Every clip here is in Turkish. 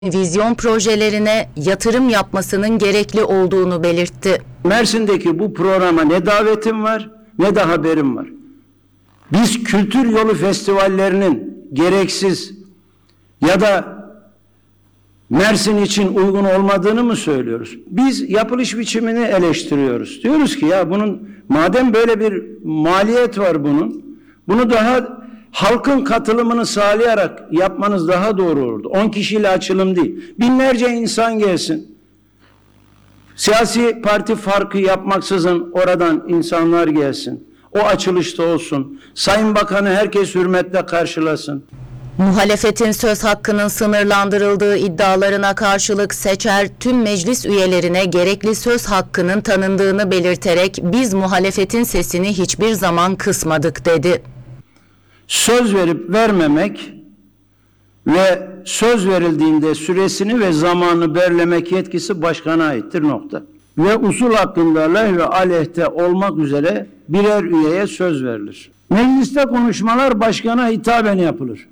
vizyon projelerine yatırım yapmasının gerekli olduğunu belirtti. Mersin'deki bu programa ne davetim var ne de haberim var. Biz kültür yolu festivallerinin gereksiz ya da Mersin için uygun olmadığını mı söylüyoruz? Biz yapılış biçimini eleştiriyoruz. Diyoruz ki ya bunun madem böyle bir maliyet var bunu daha halkın katılımını sağlayarak yapmanız daha doğru olurdu. 10 kişiyle açılım değil. Binlerce insan gelsin. Siyasi parti farkı yapmaksızın oradan insanlar gelsin. O açılışta olsun. Sayın Bakanı herkes hürmetle karşılasın. Muhalefetin söz hakkının sınırlandırıldığı iddialarına karşılık Seçer tüm meclis üyelerine gerekli söz hakkının tanındığını belirterek biz muhalefetin sesini hiçbir zaman kısmadık dedi. Söz verip vermemek ve söz verildiğinde süresini ve zamanını belirlemek yetkisi başkana aittir nokta. Ve usul hakkında leh ve aleyhte olmak üzere birer üyeye söz verilir. Mecliste konuşmalar başkana hitaben yapılır.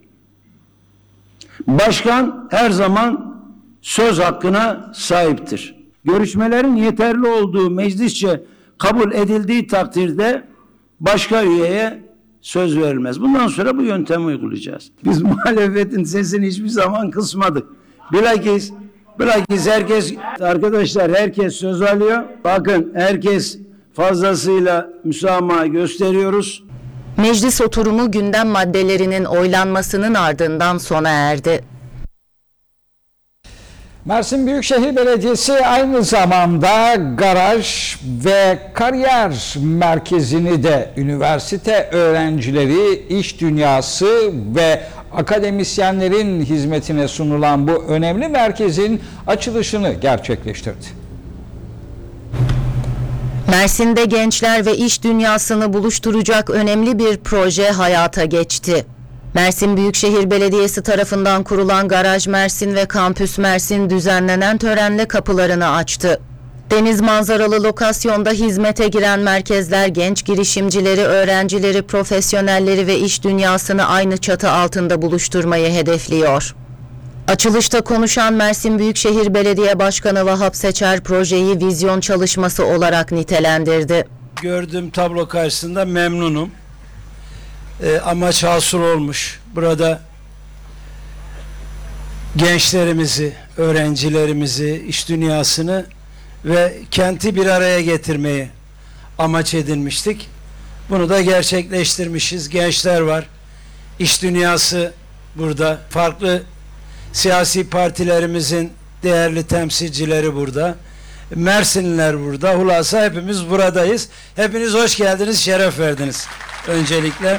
Başkan her zaman söz hakkına sahiptir. Görüşmelerin yeterli olduğu meclisçe kabul edildiği takdirde başka üyeye söz verilmez. Bundan sonra bu yöntemi uygulayacağız. Biz muhalefetin sesini hiçbir zaman kısmadık. Bilakis herkes, arkadaşlar herkes söz alıyor. Bakın herkes fazlasıyla müsamaha gösteriyoruz. Meclis oturumu gündem maddelerinin oylanmasının ardından sona erdi. Mersin Büyükşehir Belediyesi aynı zamanda garaj ve kariyer merkezini de üniversite öğrencileri, iş dünyası ve akademisyenlerin hizmetine sunulan bu önemli merkezin açılışını gerçekleştirdi. Mersin'de gençler ve iş dünyasını buluşturacak önemli bir proje hayata geçti. Mersin Büyükşehir Belediyesi tarafından kurulan Garaj Mersin ve Kampüs Mersin düzenlenen törenle kapılarını açtı. Deniz manzaralı lokasyonda hizmete giren merkezler genç girişimcileri, öğrencileri, profesyonelleri ve iş dünyasını aynı çatı altında buluşturmayı hedefliyor. Açılışta konuşan Mersin Büyükşehir Belediye Başkanı Vahap Seçer projeyi vizyon çalışması olarak nitelendirdi. Gördüğüm tablo karşısında memnunum. Amaç hasıl olmuş. Burada gençlerimizi, öğrencilerimizi, iş dünyasını ve kenti bir araya getirmeyi amaç edinmiştik. Bunu da gerçekleştirmişiz. Gençler var. İş dünyası burada. Farklı siyasi partilerimizin değerli temsilcileri burada. Mersinliler burada. Hulasa hepimiz buradayız. Hepiniz hoş geldiniz, şeref verdiniz. Öncelikle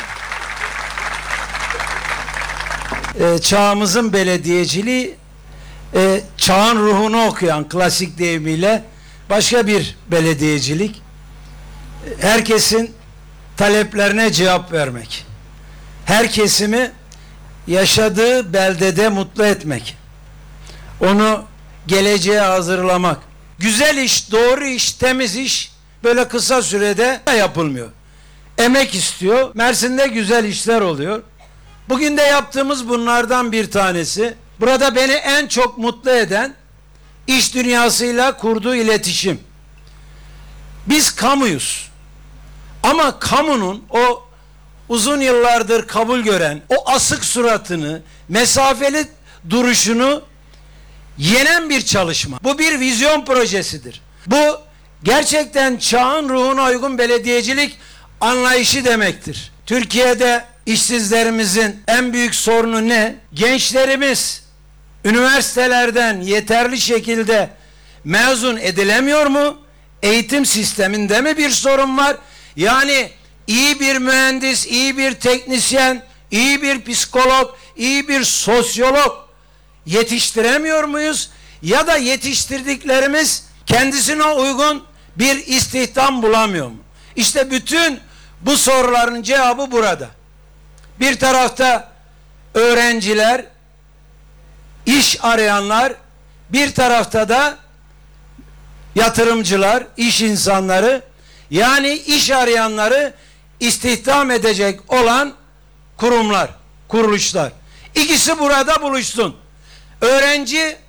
çağımızın belediyeciliği çağın ruhunu okuyan, klasik deyimiyle başka bir belediyecilik. Herkesin taleplerine cevap vermek. Her kesimi yaşadığı beldede mutlu etmek. Onu geleceğe hazırlamak. Güzel iş, doğru iş, temiz iş böyle kısa sürede yapılmıyor. Emek istiyor. Mersin'de güzel işler oluyor. Bugün de yaptığımız bunlardan bir tanesi. Burada beni en çok mutlu eden iş dünyasıyla kurduğu iletişim. Biz kamuyuz. Ama kamunun o uzun yıllardır kabul gören o asık suratını, mesafeli duruşunu yenen bir çalışma. Bu bir vizyon projesidir. Bu gerçekten çağın ruhuna uygun belediyecilik anlayışı demektir. Türkiye'de işsizlerimizin en büyük sorunu ne? Gençlerimiz üniversitelerden yeterli şekilde mezun edilemiyor mu? Eğitim sisteminde mi bir sorun var? Yani iyi bir mühendis, iyi bir teknisyen, iyi bir psikolog, iyi bir sosyolog yetiştiremiyor muyuz? Ya da yetiştirdiklerimiz kendisine uygun bir istihdam bulamıyor mu? İşte bütün bu soruların cevabı burada. Bir tarafta öğrenciler, iş arayanlar, bir tarafta da yatırımcılar, iş insanları, yani iş arayanları istihdam edecek olan kurumlar, kuruluşlar. İkisi burada buluşsun. Öğrenci